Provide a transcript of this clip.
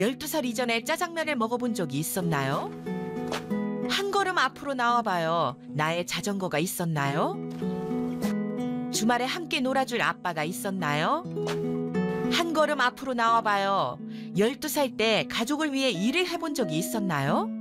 12살 이전에 짜장면을 먹어본 적이 있었나요? 한 걸음 앞으로 나와봐요. 나의 자전거가 있었나요? 주말에 함께 놀아줄 아빠가 있었나요? 한 걸음 앞으로 나와봐요. 12살 때 가족을 위해 일을 해본 적이 있었나요?